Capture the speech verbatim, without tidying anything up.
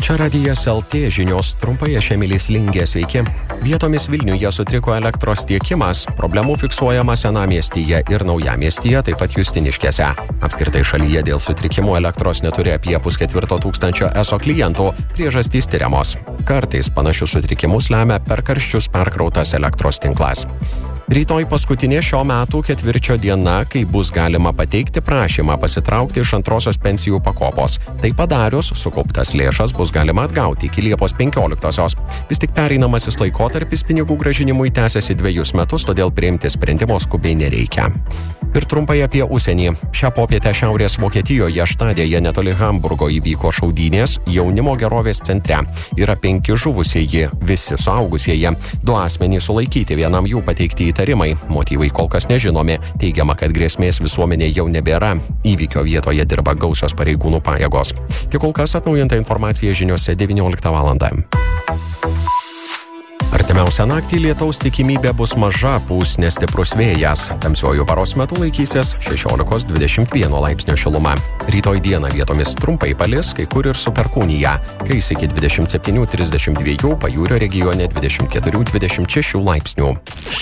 Čia Radijas L T žinios trumpai, aš Emilis Lingė, sveiki. Vietomis Vilniuje sutriko elektros tiekimas, problemų fiksuojama Senamiestyje ir Naujamiestyje, taip pat Justiniškėse. Apskritai šalyje dėl sutrikimų elektros neturi apie pusketvirto tūkstančio E S O klientų, priežastys tyriamos. Kartais panašius sutrikimus lemia per karščius perkrautas elektros tinklas. Rytoj paskutinė šio metų ketvirčio diena, kai bus galima pateikti prašymą pasitraukti iš antrosios pensijų pakopos. Tai padarius, sukauptas lėšas bus galima atgauti iki Liepos penkioliktosios. Vis tik pereinamasis laikotarpis pinigų grąžinimui tęsiasi dviejus metus, todėl priimti sprendimo skubiai nereikia. Ir trumpai apie užsienį. Šią popietę Šiaurės Vokietijoje Štadėje netoli Hamburgo įvyko šaudynės jaunimo gerovės centre. Yra penki žuvusieji, visi suaugusieji. Du asmenys sulaikyti, vienam jų pateikti įtarimai. Motyvai kol kas nežinomi. Teigiama, kad grėsmės visuomenė jau nebėra. Įvykio vietoje dirba gausios pareigūnų pajėgos. Tik kol kas atnaujinta informacija žiniose devynioliktą valandą. Artimiausią naktį lietaus tikimybė bus maža, pūs nestiprus vėjas. Tamsiuoju paros metu laikysis šešiolika dvidešimt vienas laipsnio šiluma. Rytoj dieną vietomis trumpai palis, kai kur ir su perkūnija. Kais iki dvidešimt septyni trisdešimt dva, pajūrio regione dvidešimt keturi dvidešimt šeši laipsnių.